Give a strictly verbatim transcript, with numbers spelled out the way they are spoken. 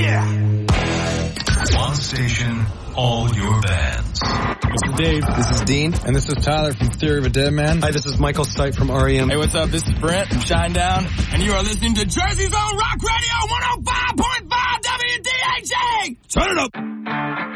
Yeah. One station, all your bands. This is Dave. This is Dean. And this is Tyler from Theory of a Dead Man. Hi, this is Michael Stipe from R E M. Hey, what's up? This is Brent from Shinedown. And you are listening to Jersey's Own Rock Radio!